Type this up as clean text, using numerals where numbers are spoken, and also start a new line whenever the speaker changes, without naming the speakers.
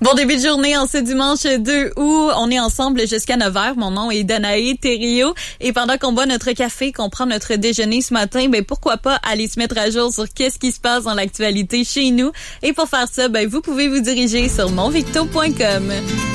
Bon début de journée en ce dimanche 2 août. On est ensemble jusqu'à 9h. Mon nom est Danae Thériault. Et pendant qu'on boit notre café, qu'on prend notre déjeuner ce matin, pourquoi pas aller se mettre à jour sur qu'est-ce qui se passe dans l'actualité chez nous. Et pour faire ça, vous pouvez vous diriger sur monvicto.com.